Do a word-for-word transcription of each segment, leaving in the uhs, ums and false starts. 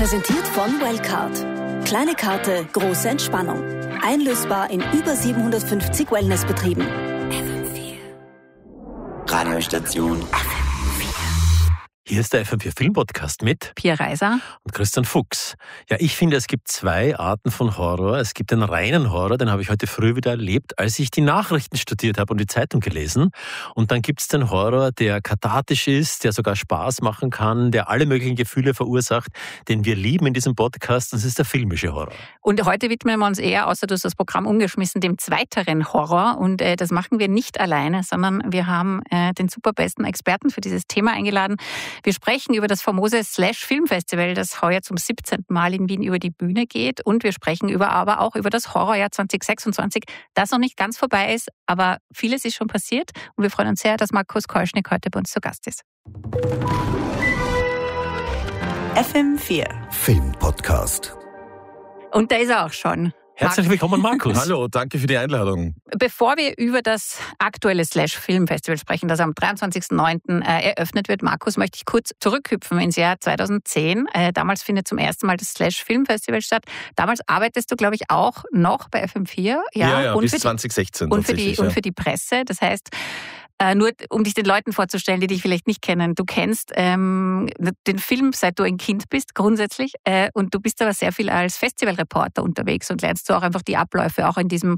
Präsentiert von Wellcard. Kleine Karte, große Entspannung. Einlösbar in über siebenhundertfünfzig Wellnessbetrieben. F M vier. Radiostation F M vier. Hier ist der F M vier Filmpodcast mit Pia Reiser und Christian Fuchs. Ja, ich finde, es gibt zwei Arten von Horror. Es gibt den reinen Horror, den habe ich heute früh wieder erlebt, als ich die Nachrichten studiert habe und die Zeitung gelesen. Und dann gibt es den Horror, der kathartisch ist, der sogar Spaß machen kann, der alle möglichen Gefühle verursacht, den wir lieben in diesem Podcast. Das ist der filmische Horror. Und heute widmen wir uns eher, außer du hast das Programm umgeschmissen, dem zweiteren Horror. Und äh, das machen wir nicht alleine, sondern wir haben äh, den superbesten Experten für dieses Thema eingeladen. Wir sprechen über das famose Slash Filmfestival, das heuer zum siebzehnten Mal in Wien über die Bühne geht. Und wir sprechen über, aber auch über das Horrorjahr zwanzig sechsundzwanzig, das noch nicht ganz vorbei ist, aber vieles ist schon passiert. Und wir freuen uns sehr, dass Markus Kolschnik heute bei uns zu Gast ist. F M vier Filmpodcast. Und da ist er auch schon. Herzlich willkommen, Markus. Hallo, danke für die Einladung. Bevor wir über das aktuelle Slash-Film-Festival sprechen, das am dreiundzwanzigsten neunten Äh, eröffnet wird, Markus, möchte ich kurz zurückhüpfen ins Jahr zweitausendzehn. Äh, damals findet zum ersten Mal das Slash-Film-Festival statt. Damals arbeitest du, glaube ich, auch noch bei F M vier. Ja, ja, ja und bis für die, zwanzig sechzehn und für, die, tatsächlich. und ja. für die Presse. Das heißt, äh, nur um dich den Leuten vorzustellen, die dich vielleicht nicht kennen. Du kennst ähm, den Film, seit du ein Kind bist, grundsätzlich. Äh, und du bist aber sehr viel als Festivalreporter unterwegs und lernst du auch einfach die Abläufe, auch in diesem,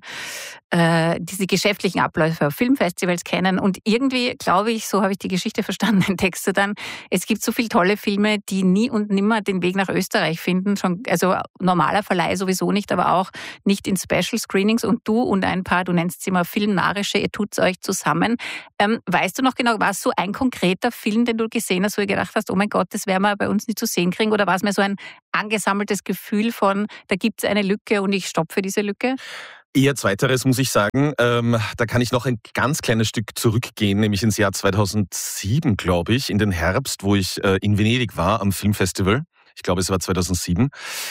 äh, diese geschäftlichen Abläufe auf Filmfestivals kennen. Und irgendwie, glaube ich, so habe ich die Geschichte verstanden, entdeckst du dann, es gibt so viele tolle Filme, die nie und nimmer den Weg nach Österreich finden. Schon, also normaler Verleih sowieso nicht, aber auch nicht in Special Screenings. Und du und ein paar, du nennst sie immer filmnarische, ihr tut's euch zusammen. Ähm, weißt du noch genau, war es so ein konkreter Film, den du gesehen hast, wo du gedacht hast, oh mein Gott, das werden wir bei uns nicht zu sehen kriegen? Oder war es mehr so ein angesammeltes Gefühl von, da gibt es eine Lücke und ich stoppe für diese Lücke? Eher zweiteres, muss ich sagen. Ähm, da kann ich noch ein ganz kleines Stück zurückgehen, nämlich ins Jahr zweitausendsieben, glaube ich, in den Herbst, wo ich äh, in Venedig war am Filmfestival. Ich glaube, es war zweitausendsieben.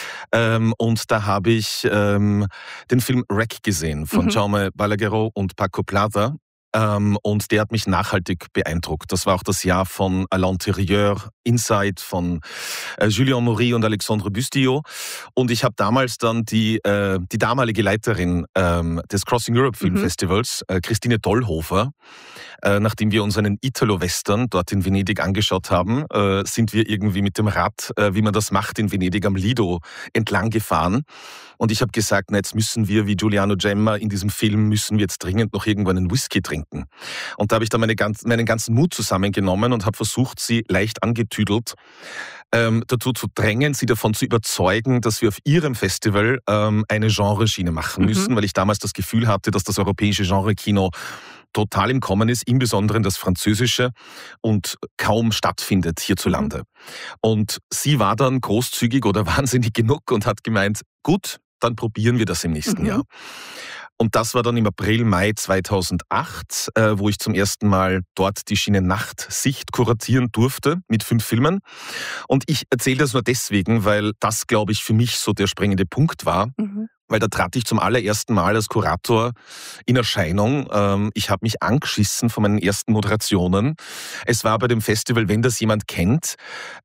Ähm, und da habe ich ähm, den Film Wreck gesehen von mhm. Jaume Balagueró und Paco Plaza. Ähm, und der hat mich nachhaltig beeindruckt. Das war auch das Jahr von À l'Intérieur, Inside von äh, Julien Maury und Alexandre Bustillo. Und ich habe damals dann die, äh, die damalige Leiterin ähm, des Crossing Europe Film mhm. Festivals, äh, Christine Dollhofer, äh, nachdem wir uns einen Italo-Western dort in Venedig angeschaut haben, äh, sind wir irgendwie mit dem Rad, äh, wie man das macht in Venedig, am Lido entlang gefahren. Und ich habe gesagt, na, jetzt müssen wir, wie Giuliano Gemma in diesem Film, müssen wir jetzt dringend noch irgendwo einen Whisky trinken. Und da habe ich dann meine ganz, meinen ganzen Mut zusammengenommen und habe versucht, sie leicht angetüdelt ähm, dazu zu drängen, sie davon zu überzeugen, dass wir auf ihrem Festival ähm, eine Genreschiene machen müssen, mhm. weil ich damals das Gefühl hatte, dass das europäische Genre-Kino total im Kommen ist, im Besonderen das Französische, und kaum stattfindet hierzulande. Mhm. Und sie war dann großzügig oder wahnsinnig genug und hat gemeint, gut, dann probieren wir das im nächsten mhm. Jahr. Und das war dann im April, Mai zweitausendacht, äh, wo ich zum ersten Mal dort die Schiene Nachtsicht kuratieren durfte mit fünf Filmen. Und ich erzähle das nur deswegen, weil das, glaube ich, für mich so der springende Punkt war. Mhm. Weil da trat ich zum allerersten Mal als Kurator in Erscheinung. Ich habe mich angeschissen von meinen ersten Moderationen. Es war bei dem Festival, wenn das jemand kennt,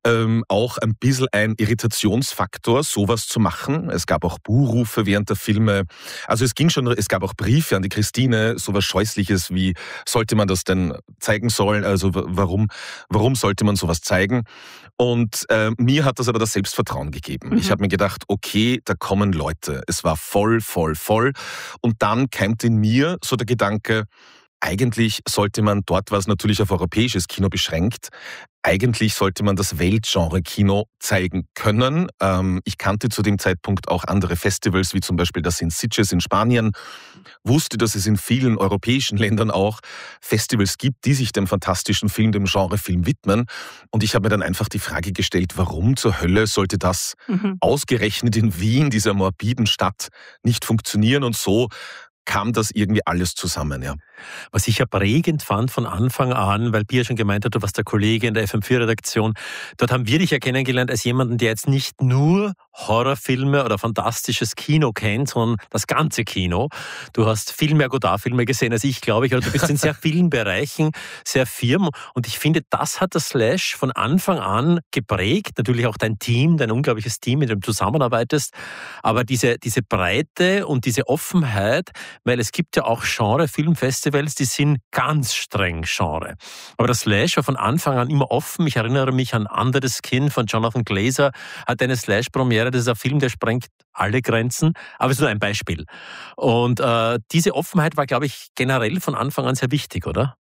auch ein bisschen ein Irritationsfaktor, sowas zu machen. Es gab auch Buhrufe während der Filme. Also es ging schon, es gab auch Briefe an die Christine, sowas Scheußliches wie, sollte man das denn zeigen sollen? Also warum, warum sollte man sowas zeigen? Und äh, mir hat das aber das Selbstvertrauen gegeben. Mhm. Ich habe mir gedacht, okay, da kommen Leute. Es war voll, voll, voll. Und dann keimt in mir so der Gedanke, eigentlich sollte man dort, was natürlich auf europäisches Kino beschränkt, eigentlich sollte man das Weltgenre-Kino zeigen können. Ähm, ich kannte zu dem Zeitpunkt auch andere Festivals, wie zum Beispiel das in Sitges in Spanien, wusste, dass es in vielen europäischen Ländern auch Festivals gibt, die sich dem fantastischen Film, dem Genrefilm widmen. Und ich habe mir dann einfach die Frage gestellt, warum zur Hölle sollte das mhm. ausgerechnet in Wien, dieser morbiden Stadt, nicht funktionieren? Und so kam das irgendwie alles zusammen, ja. Was ich ja prägend fand von Anfang an, weil Pia schon gemeint hat, du warst der Kollege in der F M vier Redaktion, dort haben wir dich ja kennengelernt als jemanden, der jetzt nicht nur Horrorfilme oder fantastisches Kino kennt, sondern das ganze Kino. Du hast viel mehr Godard-Filme gesehen als ich, glaube ich, oder du bist in sehr vielen Bereichen sehr firm. Und ich finde, das hat das Slash von Anfang an geprägt. Natürlich auch dein Team, dein unglaubliches Team, mit dem du zusammenarbeitest. Aber diese, diese Breite und diese Offenheit, weil es gibt ja auch Genre-Filmfestivals, die sind ganz streng Genre. Aber das Slash war von Anfang an immer offen. Ich erinnere mich an Under the Skin von Jonathan Glazer, hat eine Slash-Premiere. Das ist ein Film, der sprengt alle Grenzen, aber es ist nur ein Beispiel. Und äh, diese Offenheit war, glaube ich, generell von Anfang an sehr wichtig, oder?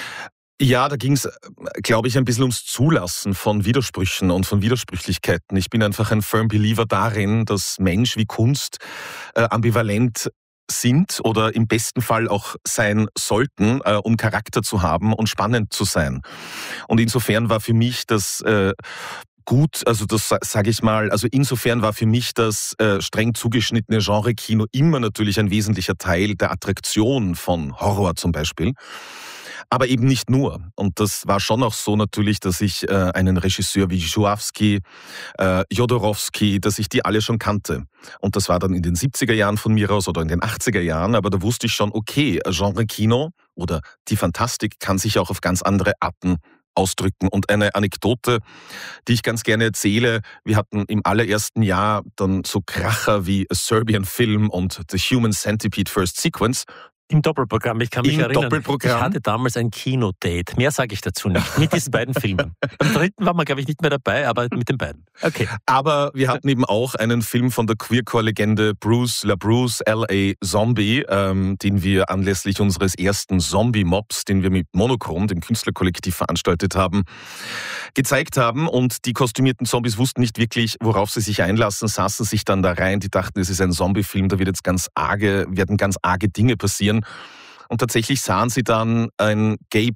Ja, da ging es, glaube ich, ein bisschen ums Zulassen von Widersprüchen und von Widersprüchlichkeiten. Ich bin einfach ein firm Believer darin, dass Mensch wie Kunst äh, ambivalent sind oder im besten Fall auch sein sollten, äh, um Charakter zu haben und spannend zu sein. Und insofern war für mich das äh, gut, also das sage ich mal, also insofern war für mich das äh, streng zugeschnittene Genre-Kino immer natürlich ein wesentlicher Teil der Attraktion von Horror zum Beispiel. Aber eben nicht nur. Und das war schon auch so natürlich, dass ich äh, einen Regisseur wie Żuławski, äh, Jodorowsky, dass ich die alle schon kannte. Und das war dann in den siebziger Jahren von mir aus oder in den achtziger Jahren. Aber da wusste ich schon, okay, Genre-Kino oder die Fantastik kann sich auch auf ganz andere Arten ausdrücken. Und eine Anekdote, die ich ganz gerne erzähle, wir hatten im allerersten Jahr dann so Kracher wie A Serbian Film und The Human Centipede First Sequence. Im Doppelprogramm, ich kann mich Im erinnern. Doppelprogramm. Ich hatte damals ein Kinodate. Mehr sage ich dazu nicht. Mit diesen beiden Filmen. Beim dritten war man, glaube ich, nicht mehr dabei, aber mit den beiden. Okay. Aber wir hatten eben auch einen Film von der Queercore-Legende Bruce LaBruce, L A Zombie, ähm, den wir anlässlich unseres ersten Zombie-Mobs, den wir mit Monochrom, dem Künstlerkollektiv, veranstaltet haben, gezeigt haben. Und die kostümierten Zombies wussten nicht wirklich, worauf sie sich einlassen, saßen sich dann da rein. Die dachten, es ist ein Zombie-Film, da wird jetzt ganz arge, werden ganz arge Dinge passieren. Und tatsächlich sahen sie dann ein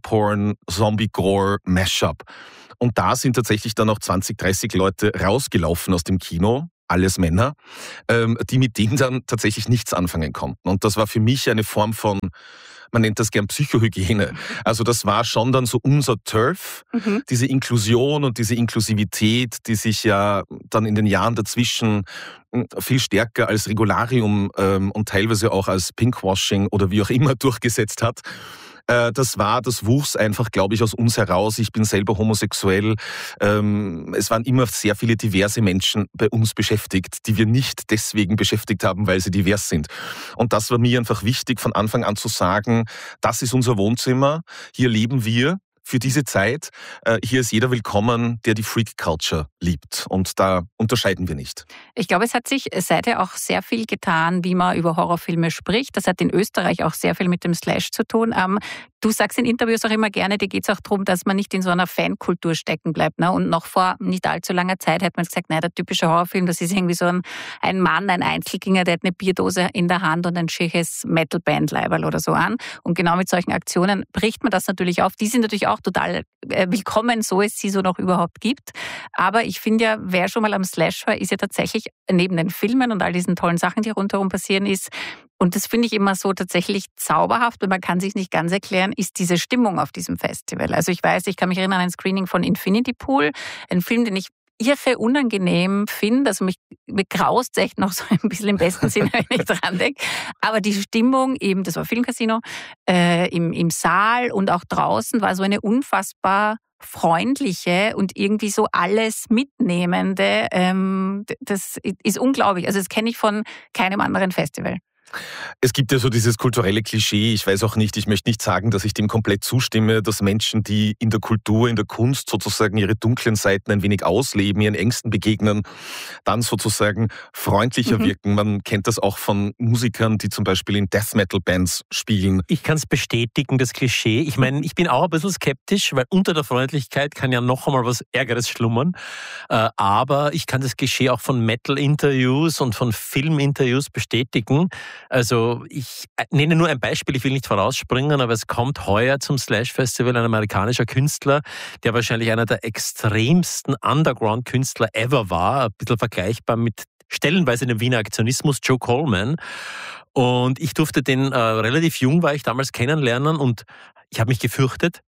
Gay-Porn-Zombie-Gore-Mashup. Und da sind tatsächlich dann auch zwanzig, dreißig Leute rausgelaufen aus dem Kino, alles Männer, die mit denen dann tatsächlich nichts anfangen konnten. Und das war für mich eine Form von, man nennt das gern Psychohygiene. Also das war schon dann so unser Turf, mhm. diese Inklusion und diese Inklusivität, die sich ja dann in den Jahren dazwischen viel stärker als Regularium ähm, und teilweise auch als Pinkwashing oder wie auch immer durchgesetzt hat. Äh, das war, das wuchs einfach, glaube ich, aus uns heraus. Ich bin selber homosexuell. Ähm, es waren immer sehr viele diverse Menschen bei uns beschäftigt, die wir nicht deswegen beschäftigt haben, weil sie divers sind. Und das war mir einfach wichtig, von Anfang an zu sagen, das ist unser Wohnzimmer, hier leben wir. Für diese Zeit, äh, hier ist jeder willkommen, der die Freak-Culture liebt. Und da unterscheiden wir nicht. Ich glaube, es hat sich seither auch sehr viel getan, wie man über Horrorfilme spricht. Das hat in Österreich auch sehr viel mit dem Slash zu tun. Ähm, du sagst in Interviews auch immer gerne, dir geht es auch darum, dass man nicht in so einer Fankultur stecken bleibt. Ne? Und noch vor nicht allzu langer Zeit hat man gesagt, nein, der typische Horrorfilm, das ist irgendwie so ein, ein Mann, ein Einzelgänger, der hat eine Bierdose in der Hand und ein schickes Metal-Band-Leiberl oder so an. Und genau mit solchen Aktionen bricht man das natürlich auf. Die sind natürlich auch total willkommen, so es sie so noch überhaupt gibt. Aber ich finde ja, wer schon mal am Slash war, ist ja tatsächlich neben den Filmen und all diesen tollen Sachen, die rundherum passieren, ist, und das finde ich immer so tatsächlich zauberhaft, und man kann sich nicht ganz erklären, ist diese Stimmung auf diesem Festival. Also ich weiß, ich kann mich erinnern an ein Screening von Infinity Pool, ein Film, den ich irre unangenehm finde. Also mich, mich graust echt noch so ein bisschen im besten Sinne, wenn ich dran denke. Aber die Stimmung eben, das war Filmcasino, äh, im, im Saal und auch draußen war so eine unfassbar freundliche und irgendwie so alles mitnehmende. Ähm, das ist unglaublich. Also das kenne ich von keinem anderen Festival. Es gibt ja so dieses kulturelle Klischee, ich weiß auch nicht, ich möchte nicht sagen, dass ich dem komplett zustimme, dass Menschen, die in der Kultur, in der Kunst sozusagen ihre dunklen Seiten ein wenig ausleben, ihren Ängsten begegnen, dann sozusagen freundlicher mhm. wirken. Man kennt das auch von Musikern, die zum Beispiel in Death-Metal-Bands spielen. Ich kann es bestätigen, das Klischee. Ich meine, ich bin auch ein bisschen skeptisch, weil unter der Freundlichkeit kann ja noch einmal was Ärgeres schlummern. Aber ich kann das Klischee auch von Metal-Interviews und von Film-Interviews bestätigen. Also ich nenne nur ein Beispiel, ich will nicht vorausspringen, aber es kommt heuer zum Slash Festival ein amerikanischer Künstler, der wahrscheinlich einer der extremsten Underground-Künstler ever war, ein bisschen vergleichbar mit stellenweise dem Wiener Aktionismus, Joe Coleman. Und ich durfte den, äh, relativ jung war ich damals kennenlernen und ich habe mich gefürchtet.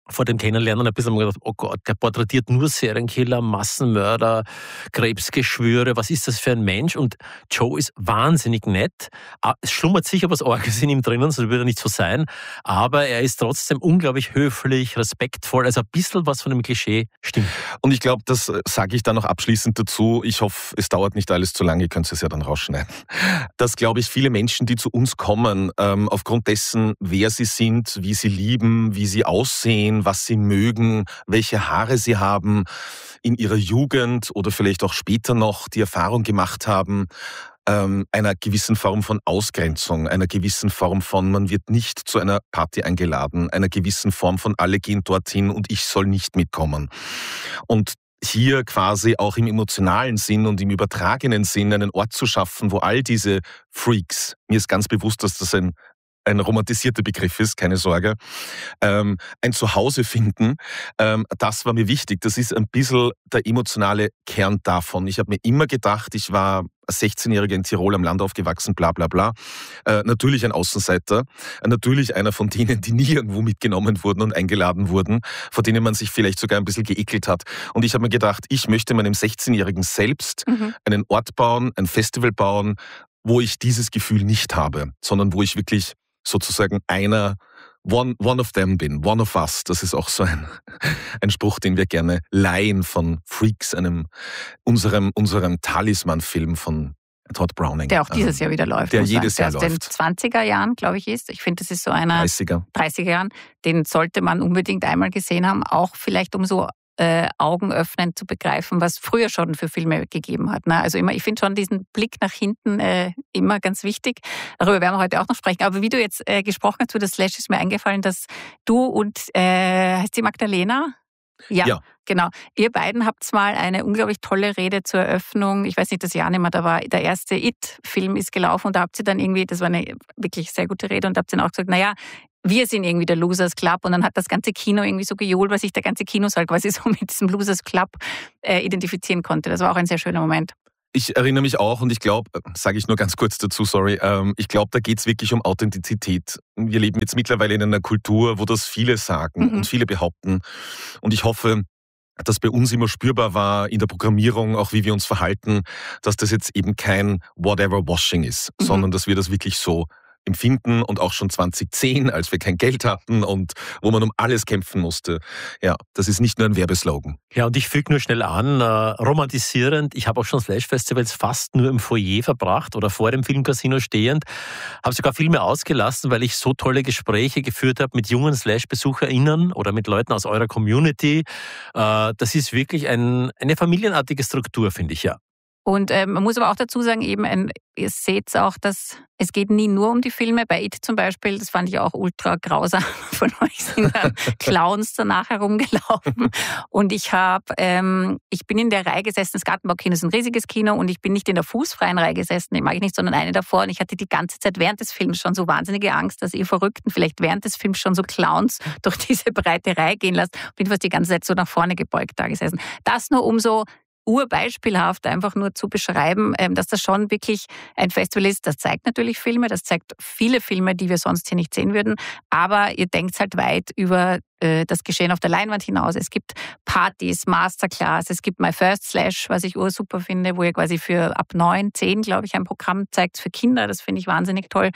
vor dem Kennenlernen ein bisschen mal gedacht, oh Gott, der porträtiert nur Serienkiller, Massenmörder, Krebsgeschwüre, was ist das für ein Mensch? Und Joe ist wahnsinnig nett. Es schlummert sicher was Orges in ihm drinnen, so würde er nicht so sein, aber er ist trotzdem unglaublich höflich, respektvoll, also ein bisschen was von dem Klischee stimmt. Und ich glaube, das sage ich dann noch abschließend dazu, ich hoffe, es dauert nicht alles zu lange, ihr könnt es ja dann rausschneiden, dass, glaube ich, viele Menschen, die zu uns kommen, ähm, aufgrund dessen, wer sie sind, wie sie lieben, wie sie aussehen, was sie mögen, welche Haare sie haben, in ihrer Jugend oder vielleicht auch später noch die Erfahrung gemacht haben, ähm, einer gewissen Form von Ausgrenzung, einer gewissen Form von, man wird nicht zu einer Party eingeladen, einer gewissen Form von, alle gehen dorthin und ich soll nicht mitkommen. Und hier quasi auch im emotionalen Sinn und im übertragenen Sinn einen Ort zu schaffen, wo all diese Freaks, mir ist ganz bewusst, dass das ein ein romantisierter Begriff ist, keine Sorge, ähm, ein Zuhause finden, ähm, das war mir wichtig. Das ist ein bisschen der emotionale Kern davon. Ich habe mir immer gedacht, ich war als sechzehnjähriger in Tirol am Land aufgewachsen, bla bla bla. Äh, natürlich ein Außenseiter, äh, natürlich einer von denen, die nie irgendwo mitgenommen wurden und eingeladen wurden, vor denen man sich vielleicht sogar ein bisschen geekelt hat. Und ich habe mir gedacht, ich möchte meinem sechzehnjährigen selbst mhm. einen Ort bauen, ein Festival bauen, wo ich dieses Gefühl nicht habe, sondern wo ich wirklich sozusagen einer, one, one of them bin, one of us. Das ist auch so ein, ein Spruch, den wir gerne leihen von Freaks, einem unserem, unserem Talisman-Film von Todd Browning. Der auch dieses Jahr wieder läuft. Der jedes Jahr läuft. Der aus den zwanziger Jahren, glaube ich, ist. Ich finde, das ist so einer dreißiger. dreißiger Jahren. Den sollte man unbedingt einmal gesehen haben, auch vielleicht um so Äh, Augen öffnen, zu begreifen, was früher schon für Filme gegeben hat. Ne? Also immer, ich finde schon diesen Blick nach hinten äh, immer ganz wichtig. Darüber werden wir heute auch noch sprechen. Aber wie du jetzt äh, gesprochen hast, zu der Slash, ist mir eingefallen, dass du und, äh, heißt die Magdalena? Ja, ja, genau. Ihr beiden habt mal eine unglaublich tolle Rede zur Eröffnung. Ich weiß nicht, das Jahr nicht mehr, da war der erste It-Film ist gelaufen und da habt ihr dann irgendwie, das war eine wirklich sehr gute Rede und da habt ihr dann auch gesagt, naja, wir sind irgendwie der Losers Club und dann hat das ganze Kino irgendwie so gejohlt, weil sich der ganze Kinosaal quasi so mit diesem Losers Club äh, identifizieren konnte. Das war auch ein sehr schöner Moment. Ich erinnere mich auch und ich glaube, sage ich nur ganz kurz dazu, sorry, ähm, ich glaube, da geht es wirklich um Authentizität. Wir leben jetzt mittlerweile in einer Kultur, wo das viele sagen mhm. und viele behaupten und ich hoffe, dass bei uns immer spürbar war in der Programmierung, auch wie wir uns verhalten, dass das jetzt eben kein Whatever-Washing ist, mhm. sondern dass wir das wirklich so empfinden und auch schon zwanzig zehn, als wir kein Geld hatten und wo man um alles kämpfen musste. Ja, das ist nicht nur ein Werbeslogan. Ja, und ich füge nur schnell an, äh, romantisierend, ich habe auch schon Slash-Festivals fast nur im Foyer verbracht oder vor dem Filmcasino stehend, habe sogar Filme ausgelassen, weil ich so tolle Gespräche geführt habe mit jungen Slash-BesucherInnen oder mit Leuten aus eurer Community. Äh, das ist wirklich ein, eine familienartige Struktur, finde ich, ja. Und ähm, man muss aber auch dazu sagen, eben, ein, ihr seht auch, dass es geht nie nur um die Filme. Bei It zum Beispiel, das fand ich auch ultra grausam von euch, sind dann Clowns danach herumgelaufen. Und ich habe, ähm, ich bin in der Reihe gesessen, das Gartenbaukino ist ein riesiges Kino und ich bin nicht in der fußfreien Reihe gesessen, die mag ich nicht, sondern eine davor. Und ich hatte die ganze Zeit während des Films schon so wahnsinnige Angst, dass ihr Verrückten vielleicht während des Films schon so Clowns durch diese breite Reihe gehen lasst. Bin fast die ganze Zeit so nach vorne gebeugt da gesessen. Das nur um so urbeispielhaft einfach nur zu beschreiben, dass das schon wirklich ein Festival ist. Das zeigt natürlich Filme, das zeigt viele Filme, die wir sonst hier nicht sehen würden, aber ihr denkt halt weit über das Geschehen auf der Leinwand hinaus. Es gibt Partys, Masterclass, es gibt My First Slash, was ich ursuper finde, wo ihr quasi für ab neun, zehn, glaube ich, ein Programm zeigt für Kinder. Das finde ich wahnsinnig toll.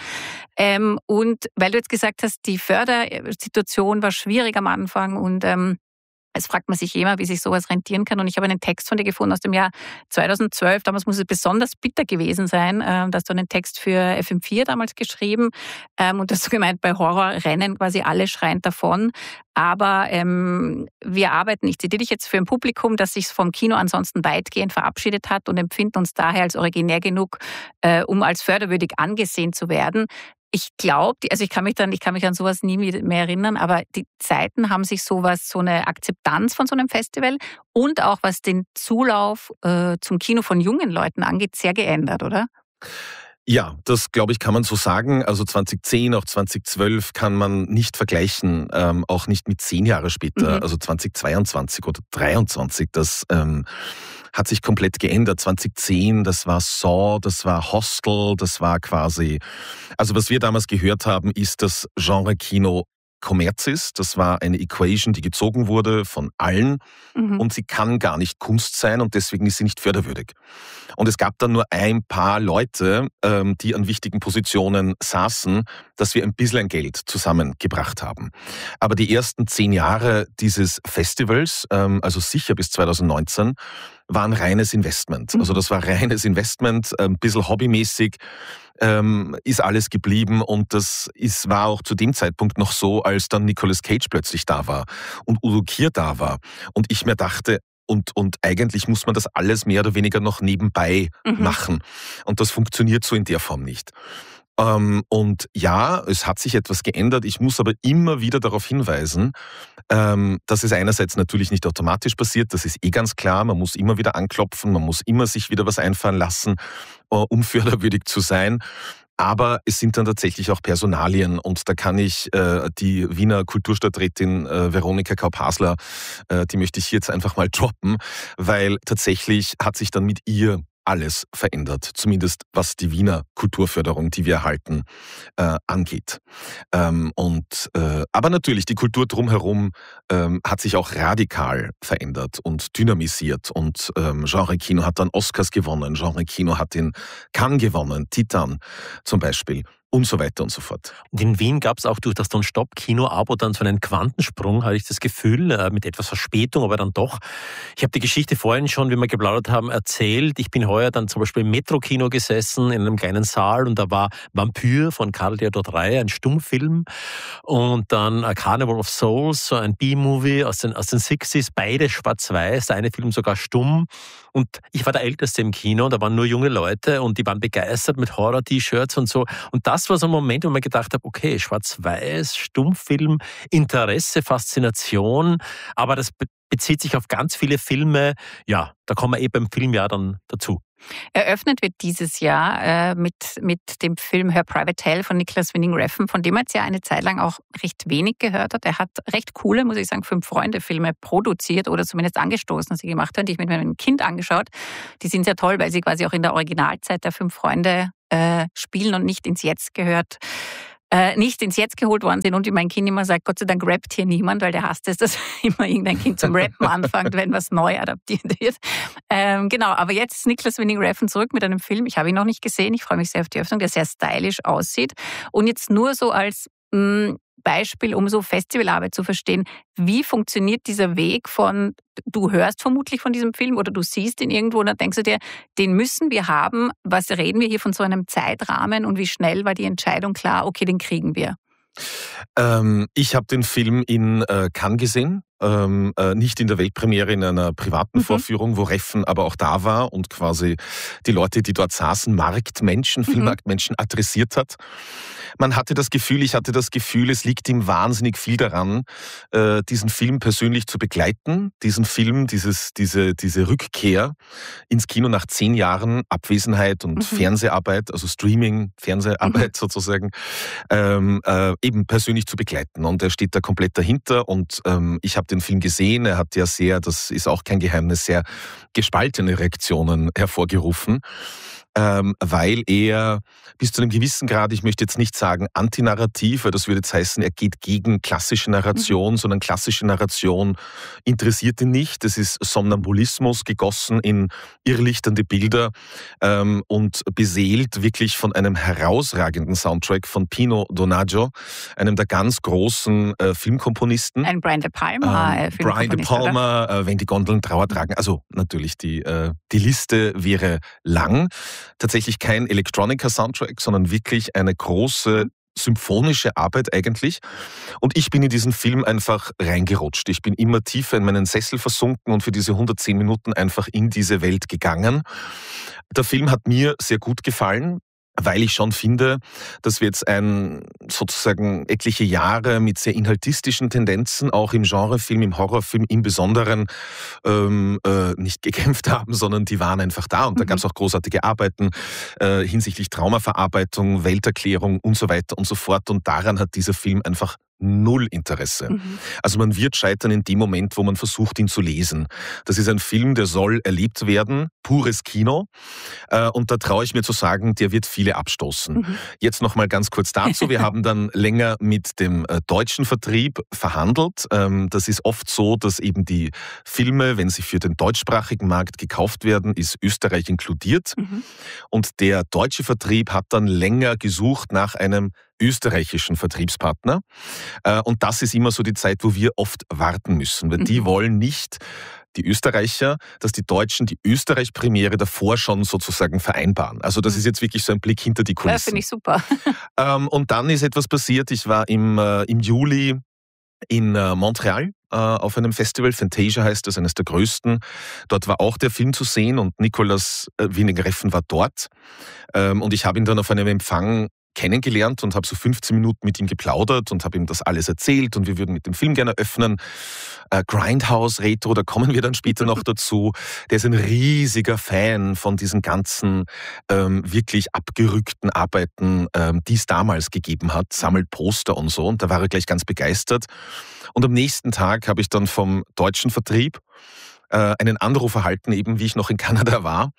Und weil du jetzt gesagt hast, die Fördersituation war schwierig am Anfang und es fragt man sich immer, wie sich sowas rentieren kann. Und ich habe einen Text von dir gefunden aus dem Jahr zweitausendzwölf. Damals muss es besonders bitter gewesen sein. Da hast du einen Text für F M vier damals geschrieben. Und hast du gemeint, bei Horror rennen quasi alle schreiend davon. Aber ähm, wir arbeiten, ich zitiere dich jetzt, für ein Publikum, das sich vom Kino ansonsten weitgehend verabschiedet hat und empfinden uns daher als originär genug, äh, um als förderwürdig angesehen zu werden. Ich glaube, also ich kann mich dann, ich kann mich an sowas nie mehr erinnern, aber die Zeiten haben sich sowas, so eine Akzeptanz von so einem Festival und auch was den Zulauf äh, zum Kino von jungen Leuten angeht, sehr geändert, oder? Ja, das glaube ich kann man so sagen. Also zwanzig zehn, auch zwanzig zwölf kann man nicht vergleichen, ähm, auch nicht mit zehn Jahre später, mhm. also zwanzig zweiundzwanzig oder dreiundzwanzig. Das ähm, hat sich komplett geändert. zwanzig zehn, das war Saw, das war Hostel, das war quasi, also was wir damals gehört haben, ist das Genre-Kino Kommerz ist. Das war eine Equation, die gezogen wurde von allen mhm. und sie kann gar nicht Kunst sein und deswegen ist sie nicht förderwürdig. Und es gab dann nur ein paar Leute, ähm, die an wichtigen Positionen saßen, dass wir ein bisschen Geld zusammengebracht haben. Aber die ersten zehn Jahre dieses Festivals, ähm, also sicher bis zwanzig neunzehn, war ein reines Investment. Also das war reines Investment, ein bisschen hobbymäßig, ähm, ist alles geblieben und das ist, war auch zu dem Zeitpunkt noch so, als dann Nicolas Cage plötzlich da war und Udo Kier da war und ich mir dachte, und, und eigentlich muss man das alles mehr oder weniger noch nebenbei mhm. machen und das funktioniert so in der Form nicht. Ähm, und ja, es hat sich etwas geändert. Ich muss aber immer wieder darauf hinweisen, ähm, dass es einerseits natürlich nicht automatisch passiert. Das ist eh ganz klar. Man muss immer wieder anklopfen. Man muss immer sich wieder was einfallen lassen, äh, um förderwürdig zu sein. Aber es sind dann tatsächlich auch Personalien und da kann ich äh, die Wiener Kulturstadträtin äh, Veronika Kaup-Hasler, äh, die möchte ich hier jetzt einfach mal droppen, weil tatsächlich hat sich dann mit ihr alles verändert, zumindest was die Wiener Kulturförderung, die wir erhalten, äh, angeht. Ähm, und, äh, aber natürlich, die Kultur drumherum ähm, hat sich auch radikal verändert und dynamisiert. Und ähm, Genre-Kino hat dann Oscars gewonnen, Genre-Kino hat in Cannes gewonnen, Titan zum Beispiel. Und so weiter und so fort. Und in Wien gab es auch durch das Non-Stop-Kino-Abo dann so einen Quantensprung, hatte ich das Gefühl, äh, mit etwas Verspätung, aber dann doch. Ich habe die Geschichte vorhin schon, wie wir geplaudert haben, erzählt. Ich bin heuer dann zum Beispiel im Metro-Kino gesessen, in einem kleinen Saal und da war Vampyr von Karl Theodor Dreyer, ein Stummfilm und dann A Carnival of Souls, so ein B-Movie aus den, aus den sechziger, beide schwarz-weiß, der eine Film sogar stumm. Und ich war der Älteste im Kino, da waren nur junge Leute und die waren begeistert mit Horror-T-Shirts und so. Und das war so ein Moment, wo man gedacht habe, okay, schwarz-weiß, Stummfilm, Interesse, Faszination, aber das bezieht sich auf ganz viele Filme. Ja, da kommen wir eh beim Filmjahr dann dazu. Eröffnet wird dieses Jahr äh, mit, mit dem Film Her Private Hell von Nicolas Winding Refn, von dem man jetzt ja eine Zeit lang auch recht wenig gehört hat. Er hat recht coole, muss ich sagen, Fünf-Freunde-Filme produziert oder zumindest angestoßen, die gemacht haben, die ich mit meinem Kind angeschaut. Die sind sehr toll, weil sie quasi auch in der Originalzeit der Fünf Freunde äh, spielen und nicht ins Jetzt gehört. Äh, nicht ins Jetzt geholt worden sind und wie mein Kind immer sagt, Gott sei Dank rappt hier niemand, weil der hasst es, dass immer irgendein Kind zum Rappen anfängt, wenn was neu adaptiert wird. Ähm, genau, aber jetzt ist Nicolas Winding Refn zurück mit einem Film, ich habe ihn noch nicht gesehen, ich freue mich sehr auf die Öffnung, der sehr stylisch aussieht und jetzt nur so als mh, Beispiel, um so Festivalarbeit zu verstehen, wie funktioniert dieser Weg von, du hörst vermutlich von diesem Film oder du siehst ihn irgendwo und dann denkst du dir, den müssen wir haben, was reden wir hier von so einem Zeitrahmen und wie schnell war die Entscheidung klar, okay, den kriegen wir? Ähm, ich habe den Film in äh, Cannes gesehen. Ähm, äh, nicht in der Weltpremiere, in einer privaten mhm. Vorführung, wo Refn aber auch da war und quasi die Leute, die dort saßen, Marktmenschen, mhm. Filmmarktmenschen adressiert hat. Man hatte das Gefühl, ich hatte das Gefühl, es liegt ihm wahnsinnig viel daran, äh, diesen Film persönlich zu begleiten, diesen Film, dieses, diese, diese Rückkehr ins Kino nach zehn Jahren Abwesenheit und mhm. Fernseharbeit, also Streaming, Fernseharbeit mhm. sozusagen, ähm, äh, eben persönlich zu begleiten. Und er steht da komplett dahinter und ähm, ich habe den Film gesehen, er hat ja sehr, das ist auch kein Geheimnis, sehr gespaltene Reaktionen hervorgerufen. Ähm, weil er bis zu einem gewissen Grad, ich möchte jetzt nicht sagen antinarrativ, weil das würde jetzt heißen, er geht gegen klassische Narration, mhm. sondern klassische Narration interessiert ihn nicht. Es ist Somnambulismus gegossen in irrlichternde Bilder ähm, und beseelt wirklich von einem herausragenden Soundtrack von Pino Donaggio, einem der ganz großen äh, Filmkomponisten. Ein Brian De Palma ähm, Brian De Palma, äh, wenn die Gondeln Trauer tragen. Also natürlich, die, äh, die Liste wäre lang. Tatsächlich kein Electronica-Soundtrack, sondern wirklich eine große symphonische Arbeit eigentlich. Und ich bin in diesen Film einfach reingerutscht. Ich bin immer tiefer in meinen Sessel versunken und für diese hundertzehn Minuten einfach in diese Welt gegangen. Der Film hat mir sehr gut gefallen, weil ich schon finde, dass wir jetzt ein, sozusagen etliche Jahre mit sehr inhaltistischen Tendenzen, auch im Genrefilm, im Horrorfilm im Besonderen, ähm, äh, nicht gekämpft haben, sondern die waren einfach da. Und da mhm. gab es auch großartige Arbeiten äh, hinsichtlich Traumaverarbeitung, Welterklärung und so weiter und so fort. Und daran hat dieser Film einfach null Interesse. Mhm. Also man wird scheitern in dem Moment, wo man versucht, ihn zu lesen. Das ist ein Film, der soll erlebt werden, pures Kino. Und da traue ich mir zu sagen, der wird viele abstoßen. Mhm. Jetzt noch mal ganz kurz dazu. Wir haben dann länger mit dem deutschen Vertrieb verhandelt. Das ist oft so, dass eben die Filme, wenn sie für den deutschsprachigen Markt gekauft werden, ist Österreich inkludiert. Mhm. Und der deutsche Vertrieb hat dann länger gesucht nach einem österreichischen Vertriebspartner. Und das ist immer so die Zeit, wo wir oft warten müssen, weil mhm. die wollen nicht, die Österreicher, dass die Deutschen die Österreich-Premiere davor schon sozusagen vereinbaren. Also das mhm. ist jetzt wirklich so ein Blick hinter die Kulissen. Das finde ich super. Und dann ist etwas passiert. Ich war im, im Juli in Montreal auf einem Festival, Fantasia heißt das, eines der größten. Dort war auch der Film zu sehen und Nicolas Winding Refn war dort. Und ich habe ihn dann auf einem Empfang kennengelernt und habe so fünfzehn Minuten mit ihm geplaudert und habe ihm das alles erzählt und wir würden mit dem Film gerne öffnen. Äh, Grindhouse Retro, da kommen wir dann später noch dazu. Der ist ein riesiger Fan von diesen ganzen ähm, wirklich abgerückten Arbeiten, ähm, die es damals gegeben hat, sammelt Poster und so, und da war er gleich ganz begeistert. Und am nächsten Tag habe ich dann vom deutschen Vertrieb einen Anruf erhalten, eben wie ich noch in Kanada war.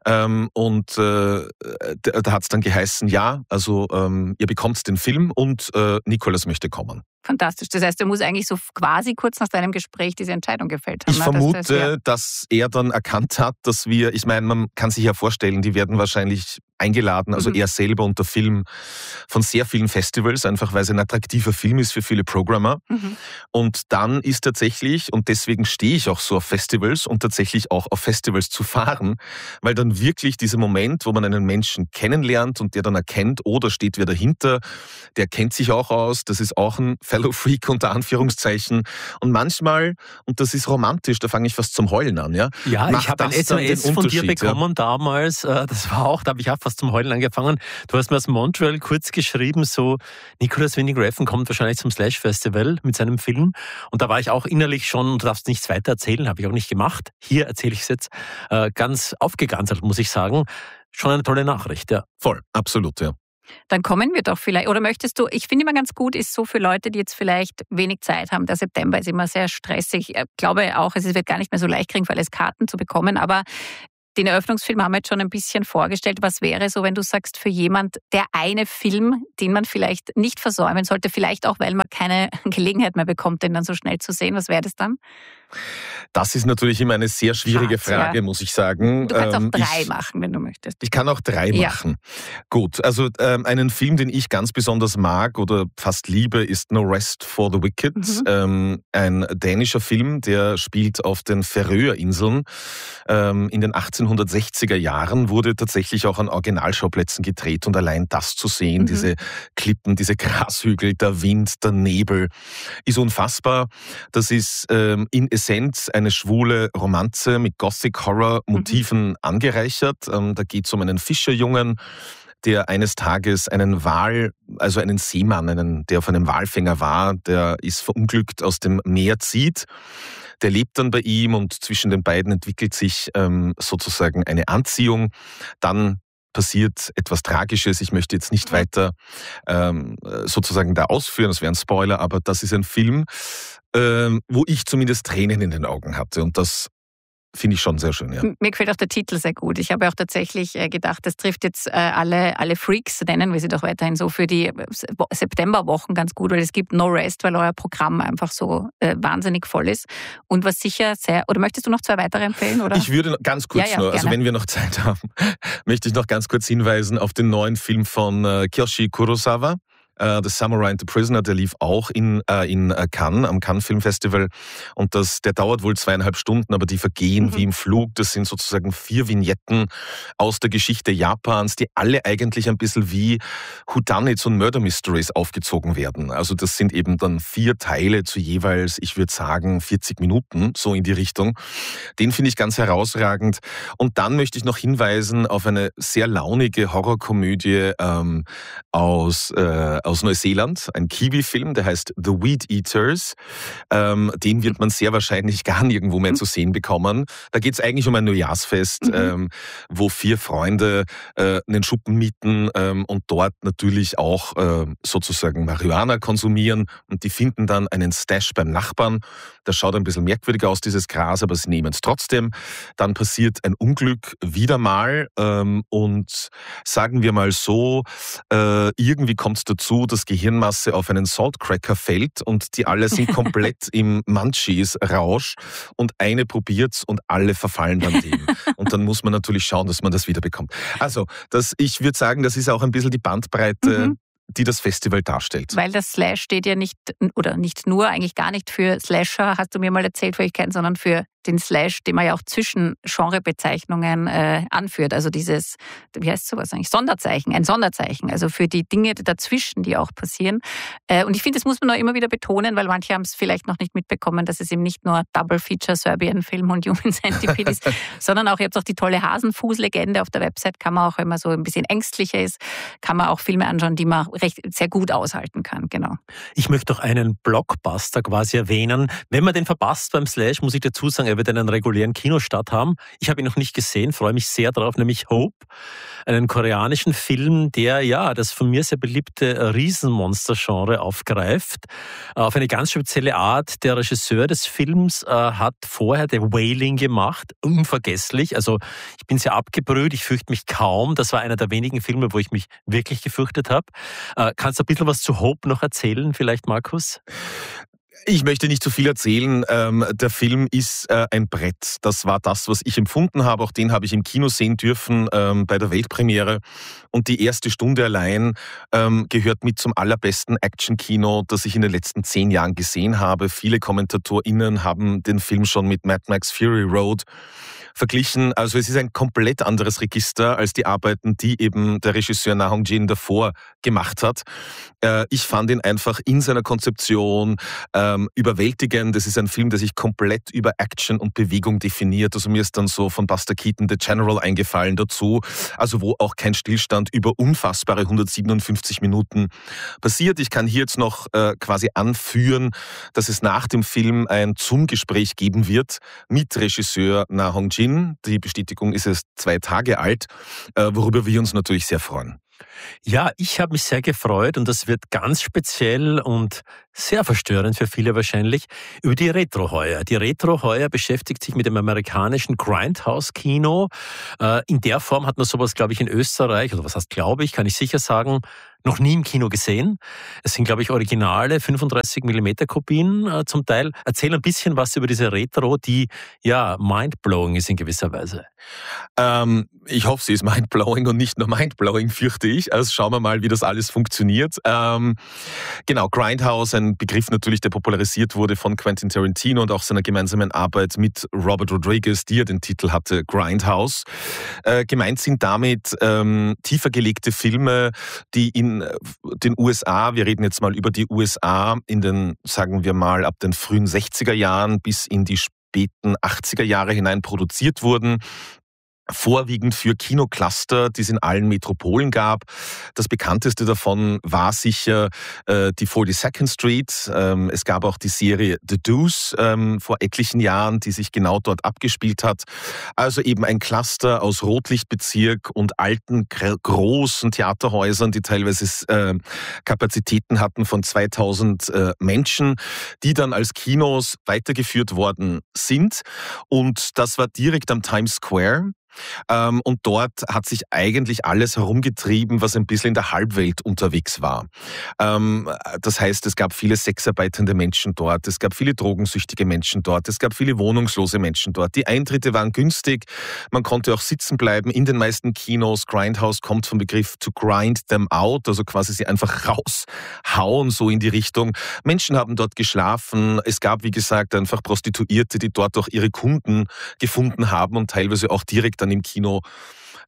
Und äh, da hat es dann geheißen, ja, also ähm, ihr bekommt den Film und äh, Nicolas möchte kommen. Fantastisch. Das heißt, er muss eigentlich so quasi kurz nach deinem Gespräch diese Entscheidung gefällt haben. Ich vermute, dass, das, ja. dass er dann erkannt hat, dass wir, ich meine, man kann sich ja vorstellen, die werden wahrscheinlich eingeladen, also mhm. er selber und der Film von sehr vielen Festivals, einfach weil es ein attraktiver Film ist für viele Programmer. Mhm. Und dann ist tatsächlich, und deswegen stehe ich auch so auf Festivals und tatsächlich auch auf Festivals zu fahren, weil dann wirklich dieser Moment, wo man einen Menschen kennenlernt und der dann erkennt, oh, da steht wer dahinter, der kennt sich auch aus, das ist auch ein Fellow Freak unter Anführungszeichen. Und manchmal, und das ist romantisch, da fange ich fast zum Heulen an. Ja, ja ich habe ein S M S von dir bekommen ja. damals, das war auch, da habe ich auch fast zum Heulen angefangen. Du hast mir aus Montreal kurz geschrieben, so Nicolas Winding Refn kommt wahrscheinlich zum Slash Festival mit seinem Film. Und da war ich auch innerlich schon, du darfst nichts weiter erzählen, habe ich auch nicht gemacht. Hier erzähle ich es jetzt, ganz aufgeganzelt, muss ich sagen. Schon eine tolle Nachricht, ja. Voll, absolut, ja. Dann kommen wir doch vielleicht, oder möchtest du, ich finde immer ganz gut, ist so für Leute, die jetzt vielleicht wenig Zeit haben, der September ist immer sehr stressig. Ich glaube auch, es wird gar nicht mehr so leicht kriegen, für alles Karten zu bekommen, aber den Eröffnungsfilm haben wir jetzt schon ein bisschen vorgestellt. Was wäre so, wenn du sagst, für jemand der eine Film, den man vielleicht nicht versäumen sollte, vielleicht auch, weil man keine Gelegenheit mehr bekommt, den dann so schnell zu sehen, was wäre das dann? Das ist natürlich immer eine sehr schwierige Schatz, Frage, ja. muss ich sagen. Du kannst auch drei ich, machen, wenn du möchtest. Ich kann auch drei ja. machen. Gut, also ähm, einen Film, den ich ganz besonders mag oder fast liebe, ist No Rest for the Wicked. Mhm. Ähm, ein dänischer Film, der spielt auf den Färöerinseln. Ähm, in den achtzehnhundertsechziger Jahren wurde tatsächlich auch an Originalschauplätzen gedreht und allein das zu sehen, mhm. diese Klippen, diese Grashügel, der Wind, der Nebel, ist unfassbar. Das ist ähm, in Essenz eine schwule Romanze mit Gothic-Horror-Motiven mhm. angereichert. Ähm, da geht es um einen Fischerjungen, der eines Tages einen Wal, also einen Seemann, einen, der auf einem Walfänger war, der ist verunglückt, aus dem Meer zieht. Der lebt dann bei ihm und zwischen den beiden entwickelt sich ähm, sozusagen eine Anziehung. Dann passiert etwas Tragisches. Ich möchte jetzt nicht weiter ähm, sozusagen da ausführen, das wäre ein Spoiler, aber das ist ein Film, ähm, wo ich zumindest Tränen in den Augen hatte und das finde ich schon sehr schön, ja. Mir gefällt auch der Titel sehr gut. Ich habe auch tatsächlich gedacht, das trifft jetzt alle, alle Freaks, nennen wir sie doch weiterhin so, für die Septemberwochen ganz gut, weil es gibt No Rest, weil euer Programm einfach so äh, wahnsinnig voll ist. Und was sicher sehr, oder möchtest du noch zwei weitere empfehlen? Oder? Ich würde ganz kurz ja, ja, nur, also gerne. wenn wir noch Zeit haben, möchte ich noch ganz kurz hinweisen auf den neuen Film von äh, Kiyoshi Kurosawa. The Samurai and the Prisoner, der lief auch in, äh, in Cannes, am Cannes Film Festival. Und das, der dauert wohl zweieinhalb Stunden, aber die vergehen mhm. wie im Flug. Das sind sozusagen vier Vignetten aus der Geschichte Japans, die alle eigentlich ein bisschen wie Whodunits und Murder Mysteries aufgezogen werden. Also das sind eben dann vier Teile zu jeweils, ich würde sagen, vierzig Minuten, so in die Richtung. Den finde ich ganz herausragend. Und dann möchte ich noch hinweisen auf eine sehr launige Horrorkomödie ähm, aus, äh, aus Neuseeland, ein Kiwi-Film, der heißt The Weed Eaters. Ähm, den wird man sehr wahrscheinlich gar nirgendwo mehr zu sehen bekommen. Da geht es eigentlich um ein Neujahrsfest, mhm. ähm, wo vier Freunde äh, einen Schuppen mieten ähm, und dort natürlich auch äh, sozusagen Marihuana konsumieren und die finden dann einen Stash beim Nachbarn. Das schaut ein bisschen merkwürdig aus, dieses Gras, aber sie nehmen es trotzdem. Dann passiert ein Unglück wieder mal ähm, und sagen wir mal so, äh, irgendwie kommt es dazu, dass Gehirnmasse auf einen Saltcracker fällt und die alle sind komplett im Munchies-Rausch und eine probiert's und alle verfallen dann dem. Und dann muss man natürlich schauen, dass man das wieder bekommt. Also, das, ich würde sagen, das ist auch ein bisschen die Bandbreite, mhm. die das Festival darstellt. Weil das Slash steht ja nicht, oder nicht nur, eigentlich gar nicht für Slasher, hast du mir mal erzählt, Fähigkeiten, sondern für den Slash, den man ja auch zwischen Genrebezeichnungen äh, anführt. Also dieses, wie heißt sowas eigentlich? Sonderzeichen, ein Sonderzeichen. Also für die Dinge dazwischen, die auch passieren. Äh, und ich finde, das muss man noch immer wieder betonen, weil manche haben es vielleicht noch nicht mitbekommen, dass es eben nicht nur Double Feature Serbian-Film und Human Centipede ist, sondern auch, ihr habt auch die tolle Hasenfuß-Legende auf der Website, kann man auch, wenn man so ein bisschen ängstlicher ist, kann man auch Filme anschauen, die man recht sehr gut aushalten kann. Genau. Ich möchte noch einen Blockbuster quasi erwähnen. Wenn man den verpasst beim Slash, muss ich dazu sagen, er wird einen regulären Kinostart haben. Ich habe ihn noch nicht gesehen, freue mich sehr drauf, nämlich Hope, einen koreanischen Film, der ja das von mir sehr beliebte Riesenmonster-Genre aufgreift. Auf eine ganz spezielle Art. Der Regisseur des Films äh, hat vorher The Wailing gemacht, unvergesslich. Also ich bin sehr abgebrüht, ich fürchte mich kaum. Das war einer der wenigen Filme, wo ich mich wirklich gefürchtet habe. Äh, kannst du ein bisschen was zu Hope noch erzählen, vielleicht, Markus? Ich möchte nicht zu viel erzählen. Ähm, der Film ist äh, ein Brett. Das war das, was ich empfunden habe. Auch den habe ich im Kino sehen dürfen ähm, bei der Weltpremiere. Und die erste Stunde allein ähm, gehört mit zum allerbesten Action-Kino, das ich in den letzten zehn Jahren gesehen habe. Viele KommentatorInnen haben den Film schon mit Mad Max Fury Road verglichen. Also es ist ein komplett anderes Register als die Arbeiten, die eben der Regisseur Na Hong-jin davor gemacht hat. Äh, ich fand ihn einfach in seiner Konzeption ähm, überwältigend. Das ist ein Film, der sich komplett über Action und Bewegung definiert. Also mir ist dann so von Buster Keaton The General eingefallen dazu. Also wo auch kein Stillstand über unfassbare hundertsiebenundfünfzig Minuten passiert. Ich kann hier jetzt noch äh, quasi anführen, dass es nach dem Film ein Zoom-Gespräch geben wird mit Regisseur Na Hong-jin. Die Bestätigung ist erst zwei Tage alt, worüber wir uns natürlich sehr freuen. Ja, ich habe mich sehr gefreut und das wird ganz speziell und sehr verstörend für viele wahrscheinlich, über die Retro heuer. Die Retro heuer beschäftigt sich mit dem amerikanischen Grindhouse-Kino. In der Form hat man sowas, glaube ich, in Österreich, oder was heißt glaube ich, kann ich sicher sagen, noch nie im Kino gesehen. Es sind, glaube ich, originale fünfunddreißig Millimeter Kopien äh, zum Teil. Erzähl ein bisschen was über diese Retro, die ja mindblowing ist in gewisser Weise. Ähm, ich hoffe, sie ist mindblowing und nicht nur mindblowing, fürchte ich. Also schauen wir mal, wie das alles funktioniert. Ähm, genau, Grindhouse, ein Begriff natürlich, der popularisiert wurde von Quentin Tarantino und auch seiner gemeinsamen Arbeit mit Robert Rodriguez, die ja den Titel hatte, Grindhouse. Äh, gemeint sind damit ähm, tiefer gelegte Filme, die in den U S A, wir reden jetzt mal über die U S A, in den, sagen wir mal, ab den frühen sechziger Jahren bis in die späten achtziger Jahre hinein produziert wurden. Vorwiegend für Kinocluster, die es in allen Metropolen gab. Das bekannteste davon war sicher äh, die forty-second Street. Ähm, es gab auch die Serie The Deuce ähm, vor etlichen Jahren, die sich genau dort abgespielt hat. Also eben ein Cluster aus Rotlichtbezirk und alten, großen Theaterhäusern, die teilweise äh, Kapazitäten hatten von zweitausend äh, Menschen, die dann als Kinos weitergeführt worden sind. Und das war direkt am Times Square. Ähm, und dort hat sich eigentlich alles herumgetrieben, was ein bisschen in der Halbwelt unterwegs war. Ähm, das heißt, es gab viele sexarbeitende Menschen dort, es gab viele drogensüchtige Menschen dort, es gab viele wohnungslose Menschen dort. Die Eintritte waren günstig, man konnte auch sitzen bleiben in den meisten Kinos. Grindhouse kommt vom Begriff to grind them out, also quasi sie einfach raushauen, so in die Richtung. Menschen haben dort geschlafen, es gab, wie gesagt, einfach Prostituierte, die dort auch ihre Kunden gefunden haben und teilweise auch direkt dann im Kino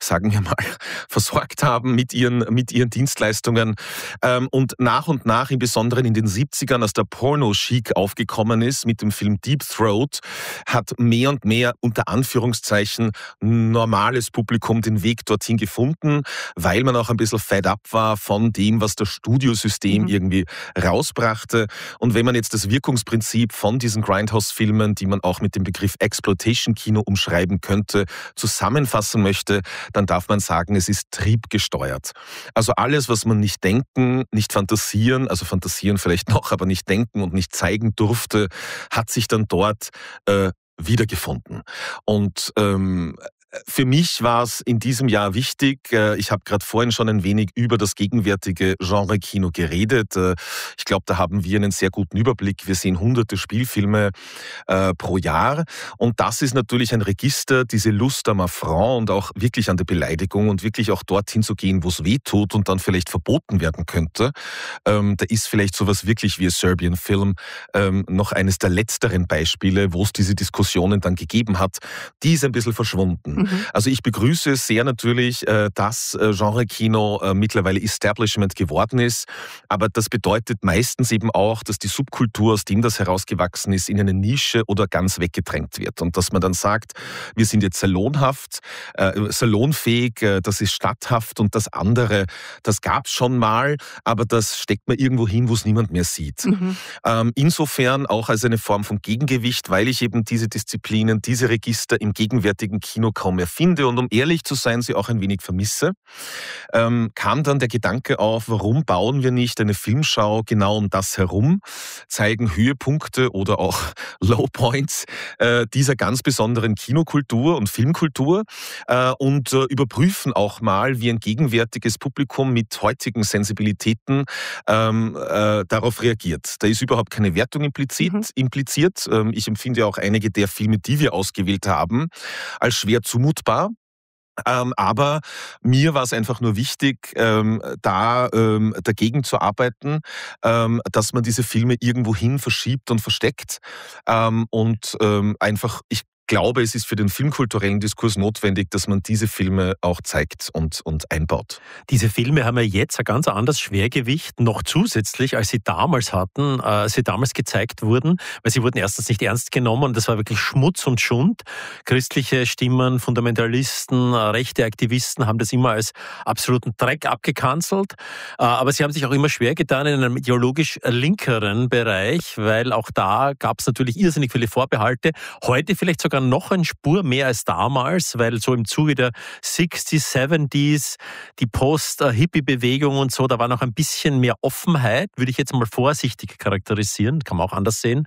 sagen wir mal, versorgt haben mit ihren, mit ihren Dienstleistungen. Ähm, und nach und nach, im Besonderen in den siebzigern, als der Porno-Chic aufgekommen ist mit dem Film Deep Throat, hat mehr und mehr unter Anführungszeichen normales Publikum den Weg dorthin gefunden, weil man auch ein bisschen fed up war von dem, was das Studiosystem mhm. irgendwie rausbrachte. Und wenn man jetzt das Wirkungsprinzip von diesen Grindhouse-Filmen, die man auch mit dem Begriff Exploitation-Kino umschreiben könnte, zusammenfassen möchte, dann darf man sagen, es ist triebgesteuert. Also alles, was man nicht denken, nicht fantasieren, also fantasieren vielleicht noch, aber nicht denken und nicht zeigen durfte, hat sich dann dort äh, wiedergefunden. Und ähm, für mich war es in diesem Jahr wichtig, ich habe gerade vorhin schon ein wenig über das gegenwärtige Genre-Kino geredet. Ich glaube, da haben wir einen sehr guten Überblick. Wir sehen hunderte Spielfilme äh, pro Jahr und das ist natürlich ein Register, diese Lust am Affront und auch wirklich an der Beleidigung und wirklich auch dorthin zu gehen, wo es weh tut und dann vielleicht verboten werden könnte. Ähm, da ist vielleicht sowas wirklich wie ein Serbian Film ähm, noch eines der letzteren Beispiele, wo es diese Diskussionen dann gegeben hat. Die ist ein bisschen verschwunden. Also ich begrüße es sehr natürlich, dass Genre-Kino mittlerweile Establishment geworden ist, aber das bedeutet meistens eben auch, dass die Subkultur, aus dem das herausgewachsen ist, in eine Nische oder ganz weggedrängt wird und dass man dann sagt, wir sind jetzt salonhaft, äh, salonfähig, äh, das ist statthaft und das andere, das gab es schon mal, aber das steckt man irgendwo hin, wo es niemand mehr sieht. Mhm. Ähm, insofern auch als eine Form von Gegengewicht, weil ich eben diese Disziplinen, diese Register im gegenwärtigen Kino kaum mehr finde und um ehrlich zu sein, sie auch ein wenig vermisse, ähm, kam dann der Gedanke auf, warum bauen wir nicht eine Filmschau genau um das herum, zeigen Höhepunkte oder auch Lowpoints äh, dieser ganz besonderen Kinokultur und Filmkultur äh, und äh, überprüfen auch mal, wie ein gegenwärtiges Publikum mit heutigen Sensibilitäten ähm, äh, darauf reagiert. Da ist überhaupt keine Wertung implizit, mhm. impliziert. Ähm, ich empfinde auch einige der Filme, die wir ausgewählt haben, als schwer zumutbar. Ähm, aber mir war es einfach nur wichtig, ähm, da ähm, dagegen zu arbeiten, ähm, dass man diese Filme irgendwohin verschiebt und versteckt. Ähm, und ähm, einfach, ich glaube, es ist für den filmkulturellen Diskurs notwendig, dass man diese Filme auch zeigt und, und einbaut. Diese Filme haben ja jetzt ein ganz anderes Schwergewicht, noch zusätzlich, als sie damals hatten, äh, als sie damals gezeigt wurden, weil sie wurden erstens nicht ernst genommen und das war wirklich Schmutz und Schund. Christliche Stimmen, Fundamentalisten, äh, rechte Aktivisten haben das immer als absoluten Dreck abgekanzelt, äh, aber sie haben sich auch immer schwer getan in einem ideologisch linkeren Bereich, weil auch da gab es natürlich irrsinnig viele Vorbehalte. Heute vielleicht sogar noch eine Spur mehr als damals, weil so im Zuge der sechziger, siebziger, die Post-Hippie-Bewegung und so, da war noch ein bisschen mehr Offenheit, würde ich jetzt mal vorsichtig charakterisieren, kann man auch anders sehen.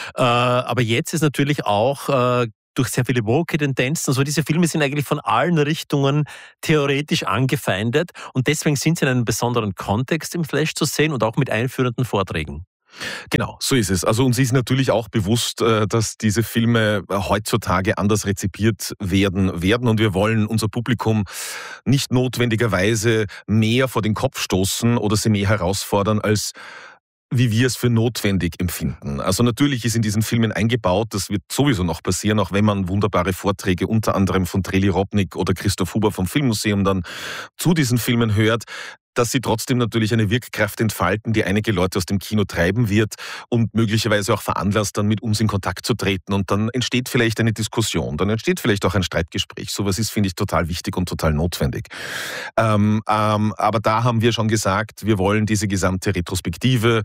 Aber jetzt ist natürlich auch durch sehr viele woke-Tendenzen, also diese Filme sind eigentlich von allen Richtungen theoretisch angefeindet und deswegen sind sie in einem besonderen Kontext im Flash zu sehen und auch mit einführenden Vorträgen. Genau, so ist es. Also uns ist natürlich auch bewusst, dass diese Filme heutzutage anders rezipiert werden werden und wir wollen unser Publikum nicht notwendigerweise mehr vor den Kopf stoßen oder sie mehr herausfordern, als wie wir es für notwendig empfinden. Also natürlich ist in diesen Filmen eingebaut, das wird sowieso noch passieren, auch wenn man wunderbare Vorträge unter anderem von Treli Robnik oder Christoph Huber vom Filmmuseum dann zu diesen Filmen hört, dass sie trotzdem natürlich eine Wirkkraft entfalten, die einige Leute aus dem Kino treiben wird und möglicherweise auch veranlasst, dann mit uns in Kontakt zu treten. Und dann entsteht vielleicht eine Diskussion, dann entsteht vielleicht auch ein Streitgespräch. Sowas ist, finde ich, total wichtig und total notwendig. Ähm, ähm, aber da haben wir schon gesagt, wir wollen diese gesamte Retrospektive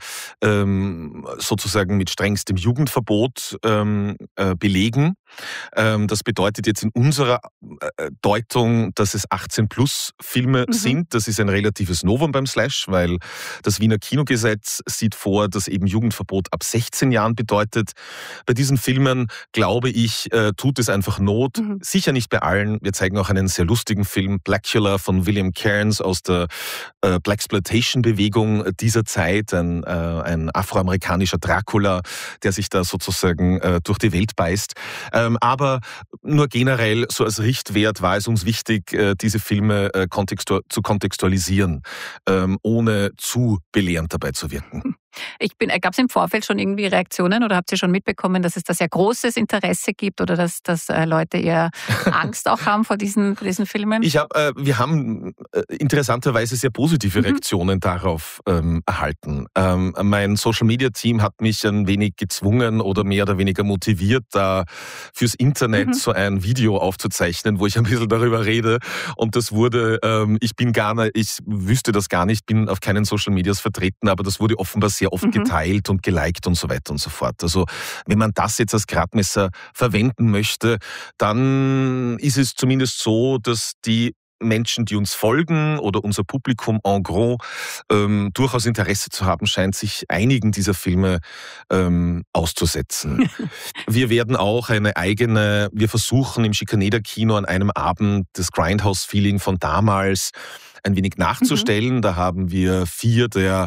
ähm, sozusagen mit strengstem Jugendverbot ähm, äh, belegen. Ähm, das bedeutet jetzt in unserer äh, Deutung, dass es achtzehn Plus Filme mhm. sind. Das ist ein relatives Novum beim Slash, weil das Wiener Kinogesetz sieht vor, dass eben Jugendverbot ab sechzehn Jahren bedeutet. Bei diesen Filmen, glaube ich, äh, tut es einfach Not. Mhm. Sicher nicht bei allen. Wir zeigen auch einen sehr lustigen Film, Blackula von William Cairns aus der äh, Blaxploitation-Bewegung dieser Zeit. Ein, äh, ein afroamerikanischer Dracula, der sich da sozusagen äh, durch die Welt beißt. Ähm, aber nur generell, so als Richtwert war es uns wichtig, äh, diese Filme äh, kontextu- zu kontextualisieren, ähm, ohne zu belehrend dabei zu wirken. Gab es im Vorfeld schon irgendwie Reaktionen oder habt ihr schon mitbekommen, dass es da sehr großes Interesse gibt oder dass, dass äh, Leute eher Angst auch haben vor diesen, vor diesen Filmen? Ich hab, äh, wir haben äh, interessanterweise sehr positive mhm. Reaktionen darauf ähm, erhalten. Ähm, mein Social-Media-Team hat mich ein wenig gezwungen oder mehr oder weniger motiviert, da fürs Internet mhm. so ein Video aufzuzeichnen, wo ich ein bisschen darüber rede. Und das wurde, ähm, ich bin gar nicht, ich wüsste das gar nicht, bin auf keinen Social-Medias vertreten, aber das wurde offenbar sehr oft mhm. geteilt und geliked und so weiter und so fort. Also wenn man das jetzt als Gradmesser verwenden möchte, dann ist es zumindest so, dass die Menschen, die uns folgen oder unser Publikum en gros ähm, durchaus Interesse zu haben scheint, sich einigen dieser Filme ähm, auszusetzen. Wir werden auch eine eigene, wir versuchen im Schikaneder-Kino an einem Abend das Grindhouse-Feeling von damals ein wenig nachzustellen. Mhm. Da haben wir vier der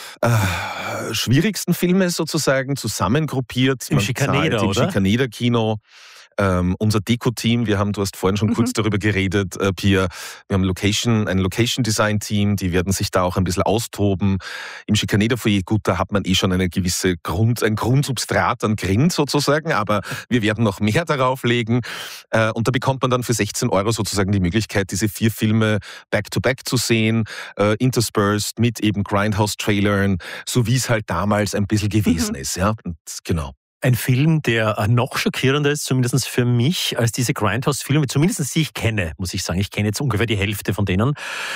äh, schwierigsten Filme sozusagen zusammengruppiert. Im Schikaneder, oder? Im Schikaneder-Kino. Ähm, unser Deko-Team, wir haben, du hast vorhin schon mhm. kurz darüber geredet, äh, Pia, wir haben Location, ein Location-Design-Team, die werden sich da auch ein bisschen austoben. Im Schikaneder-Foyer, gut, da hat man eh schon eine gewisse Grund, ein Grundsubstrat an Grind sozusagen, aber wir werden noch mehr darauf legen. Äh, und da bekommt man dann für sechzehn Euro sozusagen die Möglichkeit, diese vier Filme back-to-back zu sehen, äh, interspersed mit eben Grindhouse-Trailern, so wie es halt damals ein bisschen gewesen mhm. ist. Ja? Und genau. Ein Film, der noch schockierender ist, zumindest für mich, als diese Grindhouse-Filme, zumindest die ich kenne, muss ich sagen. Ich kenne jetzt ungefähr die Hälfte von denen.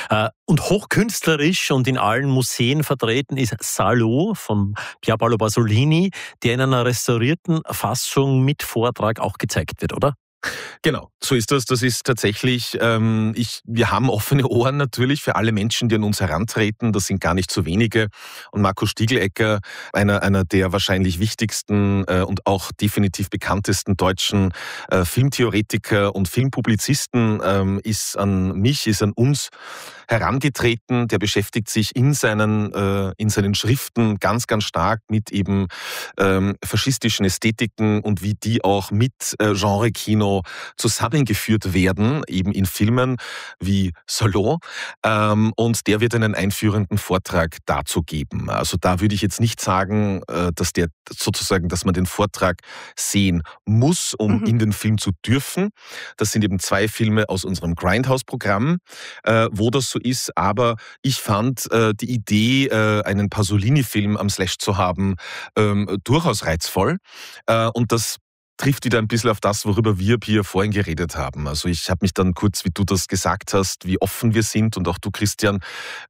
Und hochkünstlerisch und in allen Museen vertreten ist Salo von Pier Paolo Pasolini, der in einer restaurierten Fassung mit Vortrag auch gezeigt wird, oder? Genau, so ist das. Das ist tatsächlich, ähm, ich, wir haben offene Ohren natürlich für alle Menschen, die an uns herantreten. Das sind gar nicht so wenige. Und Marco Stiegelecker, einer, einer der wahrscheinlich wichtigsten äh, und auch definitiv bekanntesten deutschen äh, Filmtheoretiker und Filmpublizisten, ähm, ist an mich, ist an uns herangetreten. Der beschäftigt sich in seinen, äh, in seinen Schriften ganz, ganz stark mit eben ähm, faschistischen Ästhetiken und wie die auch mit äh, Genre-Kino zusammengeführt werden, eben in Filmen wie Salo. Ähm, und der wird einen einführenden Vortrag dazu geben. Also da würde ich jetzt nicht sagen, äh, dass der sozusagen, dass man den Vortrag sehen muss, um mhm. in den Film zu dürfen. Das sind eben zwei Filme aus unserem Grindhouse-Programm, äh, wo das so ist. Aber ich fand äh, die Idee, äh, einen Pasolini-Film am Slash zu haben, ähm, durchaus reizvoll. Äh, und das trifft wieder ein bisschen auf das, worüber wir hier vorhin geredet haben. Also ich habe mich dann kurz, wie du das gesagt hast, wie offen wir sind und auch du, Christian,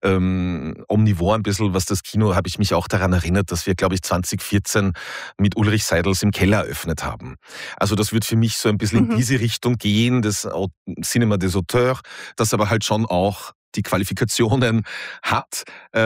ähm, omnivor ein bisschen, was das Kino, habe ich mich auch daran erinnert, dass wir, glaube ich, zwanzig vierzehn mit Ulrich Seidels im Keller eröffnet haben. Also das wird für mich so ein bisschen mhm. in diese Richtung gehen, das Cinema des Auteurs, das aber halt schon auch die Qualifikationen hat,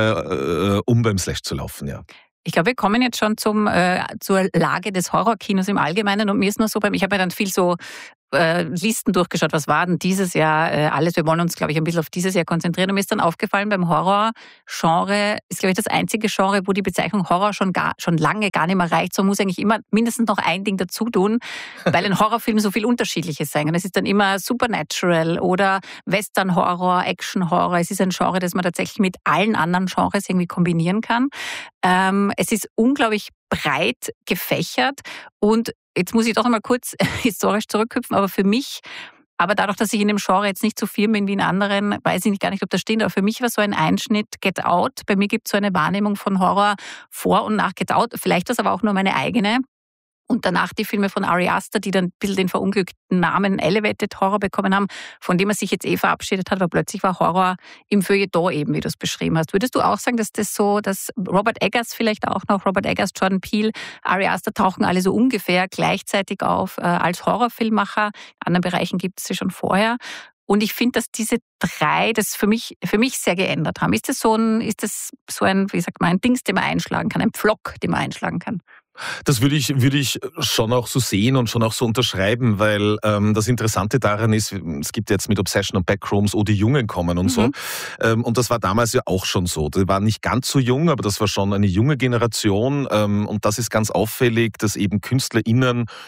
äh, um beim Slash zu laufen, ja. Ich glaube, wir kommen jetzt schon zum, äh, zur Lage des Horrorkinos im Allgemeinen. Und mir ist nur so, beim, ich habe mir dann viel so äh, Listen durchgeschaut, was war denn dieses Jahr äh, alles. Wir wollen uns, glaube ich, ein bisschen auf dieses Jahr konzentrieren. Und mir ist dann aufgefallen, beim Horror-Genre ist, glaube ich, das einzige Genre, wo die Bezeichnung Horror schon, gar, schon lange gar nicht mehr reicht. So muss eigentlich immer mindestens noch ein Ding dazu tun, weil ein Horrorfilm so viel Unterschiedliches sein kann. Es ist dann immer Supernatural oder Western-Horror, Action-Horror. Es ist ein Genre, das man tatsächlich mit allen anderen Genres irgendwie kombinieren kann. Ähm, es ist unglaublich breit gefächert und jetzt muss ich doch einmal kurz historisch zurückhüpfen, aber für mich, aber dadurch, dass ich in dem Genre jetzt nicht so firm bin wie in anderen, weiß ich nicht gar nicht, ob das stimmt, aber für mich war so ein Einschnitt Get Out. Bei mir gibt es so eine Wahrnehmung von Horror vor und nach Get Out, vielleicht das aber auch nur meine eigene. Und danach die Filme von Ari Aster, die dann ein bisschen den verunglückten Namen Elevated Horror bekommen haben, von dem er sich jetzt eh verabschiedet hat, weil plötzlich war Horror im Feuilleton eben, wie du es beschrieben hast. Würdest du auch sagen, dass das so, dass Robert Eggers vielleicht auch noch, Robert Eggers, Jordan Peele, Ari Aster tauchen alle so ungefähr gleichzeitig auf äh, als Horrorfilmmacher. In anderen Bereichen gibt es sie schon vorher. Und ich finde, dass diese drei das für mich, für mich sehr geändert haben. Ist das so ein, ist das so ein, wie sagt man, ein Dings, den man einschlagen kann, ein Pflock, den man einschlagen kann? Das würde ich, würde ich schon auch so sehen und schon auch so unterschreiben, weil ähm, das Interessante daran ist, es gibt jetzt mit Obsession und Backrooms, oh, die Jungen kommen und mhm. so. Ähm, und das war damals ja auch schon so. Die waren nicht ganz so jung, aber das war schon eine junge Generation. Ähm, und das ist ganz auffällig, dass eben KünstlerInnen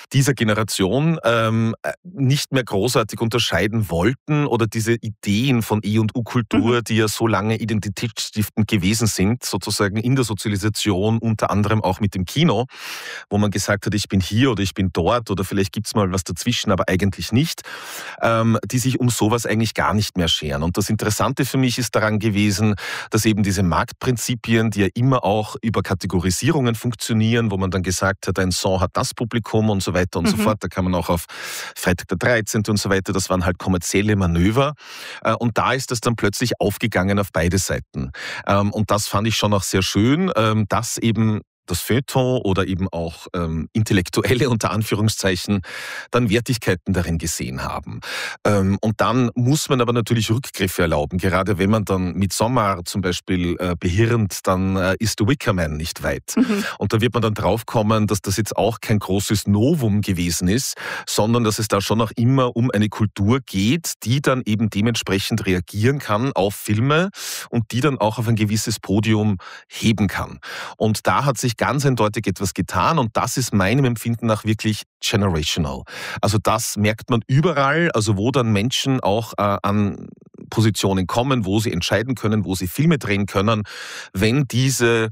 dieser Generation ähm, nicht mehr großartig unterscheiden wollten oder diese Ideen von E- und U-Kultur, mhm. die ja so lange identitätsstiftend gewesen sind, sozusagen in der Sozialisation, unter anderem auch mit dem Kino, wo man gesagt hat, ich bin hier oder ich bin dort oder vielleicht gibt's mal was dazwischen, aber eigentlich nicht, ähm, die sich um sowas eigentlich gar nicht mehr scheren. Und das Interessante für mich ist daran gewesen, dass eben diese Marktprinzipien, die ja immer auch über Kategorisierungen funktionieren, wo man dann gesagt hat, ein Song hat das Publikum und so weiter und mhm. so fort. Da kann man auch auf Freitag der dreizehnte und so weiter, das waren halt kommerzielle Manöver. Und da ist das dann plötzlich aufgegangen auf beide Seiten. Und das fand ich schon auch sehr schön, dass eben das Feuilleton oder eben auch ähm, Intellektuelle unter Anführungszeichen dann Wertigkeiten darin gesehen haben. Ähm, und dann muss man aber natürlich Rückgriffe erlauben, gerade wenn man dann mit Sommer zum Beispiel äh, behirnt, dann äh, ist The Wicker Man nicht weit. Mhm. Und da wird man dann draufkommen, dass das jetzt auch kein großes Novum gewesen ist, sondern dass es da schon auch immer um eine Kultur geht, die dann eben dementsprechend reagieren kann auf Filme und die dann auch auf ein gewisses Podium heben kann. Und da hat sich ganz eindeutig etwas getan und das ist meinem Empfinden nach wirklich generational. Also das merkt man überall, also wo dann Menschen auch äh, an Positionen kommen, wo sie entscheiden können, wo sie Filme drehen können, wenn diese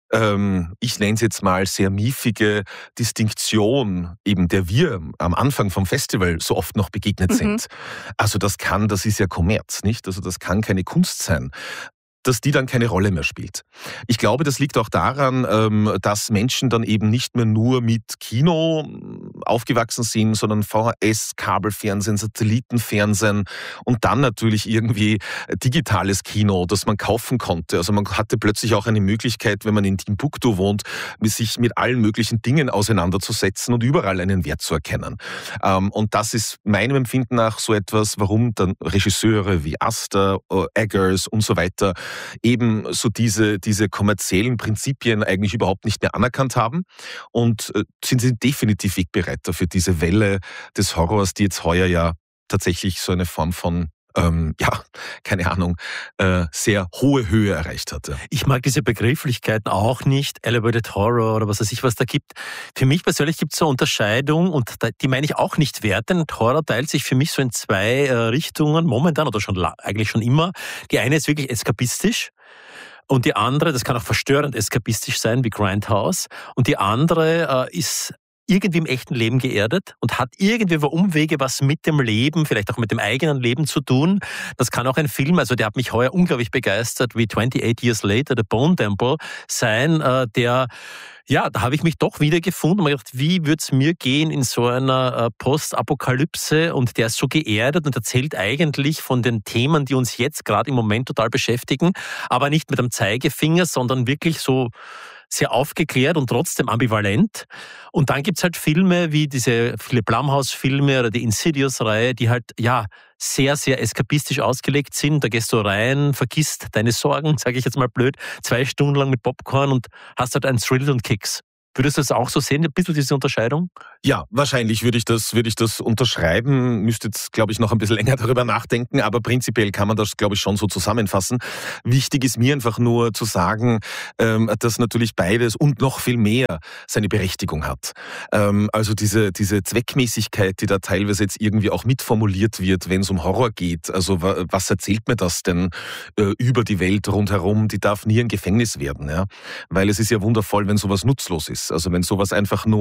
ähm, ich nenne es jetzt mal sehr miefige Distinktion, eben der wir am Anfang vom Festival so oft noch begegnet mhm. sind. Also das kann, das ist ja Kommerz, nicht? Also das kann keine Kunst sein, dass die dann keine Rolle mehr spielt. Ich glaube, das liegt auch daran, dass Menschen dann eben nicht mehr nur mit Kino aufgewachsen sind, sondern V H S, Kabelfernsehen, Satellitenfernsehen und dann natürlich irgendwie digitales Kino, das man kaufen konnte. Also man hatte plötzlich auch eine Möglichkeit, wenn man in Timbuktu wohnt, sich mit allen möglichen Dingen auseinanderzusetzen und überall einen Wert zu erkennen. Und das ist meinem Empfinden nach so etwas, warum dann Regisseure wie Aster, Eggers und so weiter eben so diese, diese kommerziellen Prinzipien eigentlich überhaupt nicht mehr anerkannt haben und äh, sind sie definitiv wegbereiter für diese Welle des Horrors, die jetzt heuer ja tatsächlich so eine Form von Ähm, ja, keine Ahnung, äh, sehr hohe Höhe erreicht hatte. Ich mag diese Begrifflichkeiten auch nicht, Elevated Horror oder was weiß ich, was da gibt. Für mich persönlich gibt es so eine Unterscheidung und die meine ich auch nicht wertend. Horror teilt sich für mich so in zwei äh, Richtungen, momentan oder schon eigentlich schon immer. Die eine ist wirklich eskapistisch. Und die andere, das kann auch verstörend eskapistisch sein, wie Grindhouse. Und die andere äh, ist irgendwie im echten Leben geerdet und hat irgendwie über Umwege was mit dem Leben, vielleicht auch mit dem eigenen Leben zu tun. Das kann auch ein Film, also der hat mich heuer unglaublich begeistert, wie twenty-eight Years Later, The Bone Temple, sein, der, ja, da habe ich mich doch wiedergefunden und mir gedacht, wie würde es mir gehen in so einer Postapokalypse, und der ist so geerdet und erzählt eigentlich von den Themen, die uns jetzt gerade im Moment total beschäftigen, aber nicht mit einem Zeigefinger, sondern wirklich so sehr aufgeklärt und trotzdem ambivalent. Und dann gibt's halt Filme wie diese viele Blumhouse-Filme oder die Insidious-Reihe, die halt ja sehr, sehr eskapistisch ausgelegt sind. Da gehst du rein, vergisst deine Sorgen, sage ich jetzt mal blöd, zwei Stunden lang mit Popcorn und hast halt einen Thrill und Kicks. Würdest du das auch so sehen, ein bisschen diese Unterscheidung? Ja, wahrscheinlich würde ich das, würde ich das unterschreiben. Müsste jetzt, glaube ich, noch ein bisschen länger darüber nachdenken, aber prinzipiell kann man das, glaube ich, schon so zusammenfassen. Wichtig ist mir einfach nur zu sagen, dass natürlich beides und noch viel mehr seine Berechtigung hat. Also diese, diese Zweckmäßigkeit, die da teilweise jetzt irgendwie auch mitformuliert wird, wenn es um Horror geht. Also was erzählt mir das denn über die Welt rundherum? Die darf nie ein Gefängnis werden, ja? Weil es ist ja wundervoll, wenn sowas nutzlos ist. Also wenn sowas einfach nur